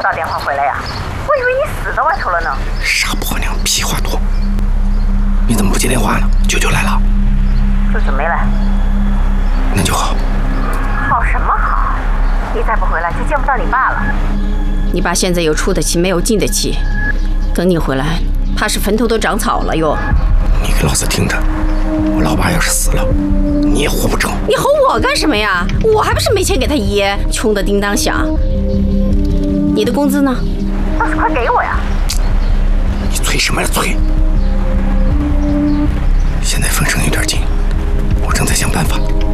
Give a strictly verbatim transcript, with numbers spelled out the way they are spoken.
打电话回来呀？我以为你死在外头了呢。 傻婆娘，屁话多！你怎么不接电话呢？舅舅来了。 舅舅没来。 那就好。 好什么好？你再不回来就见不到你爸了。 你爸现在有出的气，没有进的气。等你回来，怕是坟头都长草了哟。 你给老子听着！我老爸要是死了，你也活不成。 你吼我干什么呀？我还不是没钱给他爷，穷得叮当响。你的工资呢？ 倒是快给我呀！ 你催什么呀催？现在风声有点紧，我正在想办法。